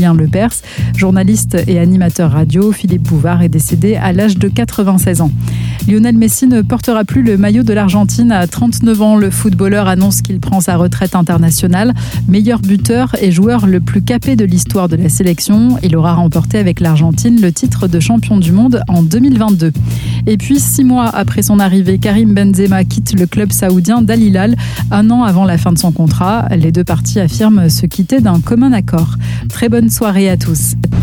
Adrien Lepers. Journaliste et animateur radio, Philippe Bouvard est décédé à l'âge de 96 ans. Lionel Messi ne portera plus le maillot de l'Argentine à 39 ans. Le footballeur annonce qu'il prend sa retraite internationale. Meilleur buteur et joueur le plus capé de l'histoire de la sélection. Il aura remporté avec l'Argentine le titre de champion du monde en 2022. Et puis 6 mois après son arrivée, Karim Benzema quitte le club saoudien d'Al Hilal. 1 an avant la fin de son contrat, les deux parties affirment se quitter d'un commun accord. Très bonne soirée à tous.